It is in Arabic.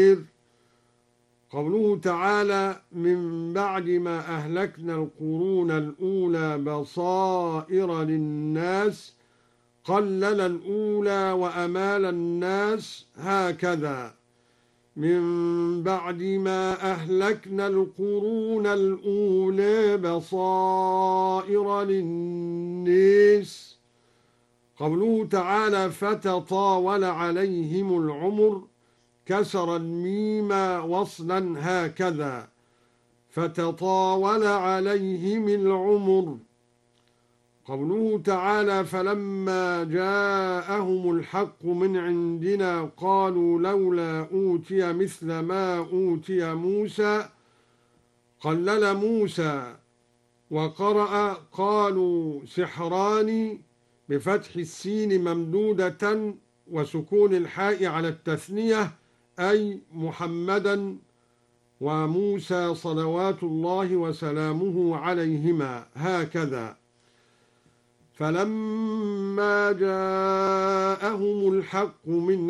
قوله تعالى من بعد ما أهلكنا القرون الأولى بصائر للناس قلل الأولى وأمال الناس هكذا من بعد ما أهلكنا القرون الأولى بصائر للناس. قوله تعالى فتطاول عليهم العمر كسر الميم وصلا هكذا فتطاول عليهم العمر. قوله تعالى فلما جاءهم الحق من عندنا قالوا لولا أوتي مثل ما أوتي موسى قلل موسى. وقرأ قالوا سحران بفتح السين ممدودة وسكون الحاء على التثنية أي محمدا وموسى صلوات الله وسلامه عليهما هكذا. فلما جاءهم الحق من